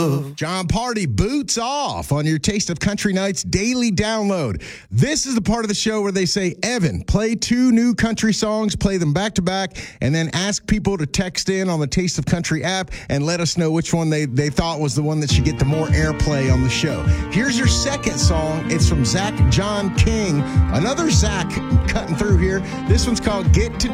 love. John Party, Boots Off on your Taste of Country Nights daily download. This is the part of the show where they say, Evan, play 2 new country songs, play them back to back, and then ask people to text in on the Taste of Country app and let us know which one they thought was the one that should get the more airplay on the show. Here's your second song. It's from Zach John King. Another Zach cutting through here. This one's called Get to